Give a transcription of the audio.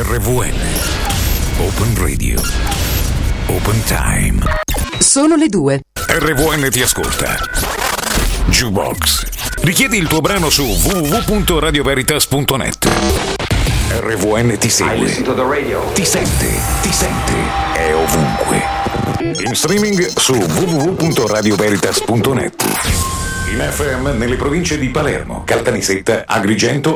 RVN. Open Radio. Open Time. Sono le 2. RVN ti ascolta. Jukebox. Richiedi il tuo brano su www.radioveritas.net. RVN ti segue. Ti sente. È ovunque. In streaming su www.radioveritas.net. In FM nelle province di Palermo, Caltanissetta, Agrigento